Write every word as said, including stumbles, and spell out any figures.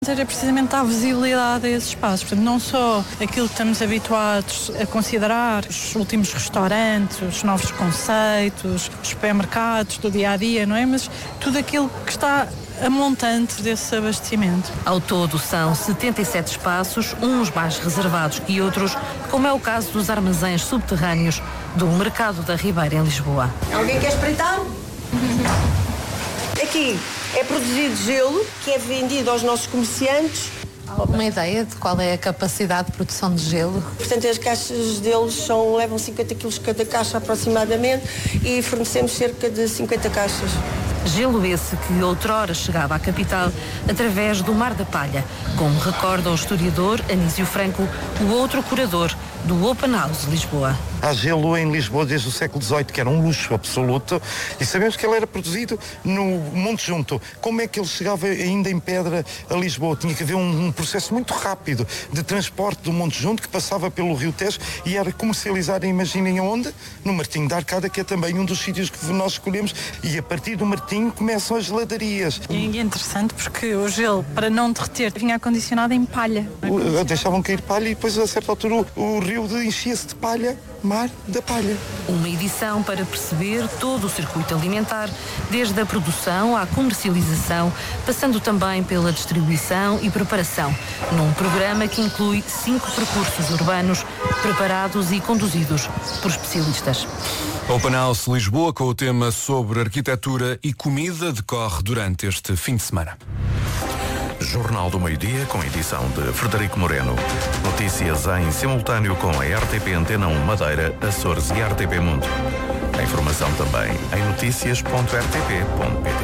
É precisamente a visibilidade a esses espaços, portanto, não só aquilo que estamos habituados a considerar, os últimos restaurantes, os novos conceitos, os supermercados do dia-a-dia, não é? Mas tudo aquilo que está a montante desse abastecimento. Ao todo são setenta e sete espaços, uns mais reservados que outros, como é o caso dos armazéns subterrâneos do Mercado da Ribeira em Lisboa. Alguém quer espreitar? Aqui é produzido gelo que é vendido aos nossos comerciantes. Há alguma ideia de qual é a capacidade de produção de gelo? Portanto, as caixas deles são, levam cinquenta quilos cada caixa aproximadamente e fornecemos cerca de cinquenta caixas. Gelo esse que outrora chegava à capital através do Mar da Palha, como recorda o historiador Anísio Franco, o outro curador do Open House Lisboa. Há gelo em Lisboa desde o século dezoito, que era um luxo absoluto, e sabemos que ele era produzido no Monte Junto. Como é que ele chegava ainda em pedra a Lisboa? Tinha que haver um, um processo muito rápido de transporte do Monte Junto, que passava pelo Rio Tejo e era comercializado, imaginem onde? No Martinho da Arcada, que é também um dos sítios que nós escolhemos, e a partir do Martinho começam as geladarias. E é interessante porque o gelo, para não derreter, vinha acondicionado em palha. O, deixavam cair palha e depois, a certa altura, o, o rio enchia-se de palha. Mar da Palha. Uma edição para perceber todo o circuito alimentar, desde a produção à comercialização, passando também pela distribuição e preparação, num programa que inclui cinco percursos urbanos preparados e conduzidos por especialistas. Open House Lisboa, com o tema sobre arquitetura e comida, decorre durante este fim de semana. Jornal do Meio-Dia, com edição de Frederico Moreno. Notícias em simultâneo com a R T P Antena um Madeira, Açores e R T P Mundo. A informação também em notícias ponto r t p ponto p t.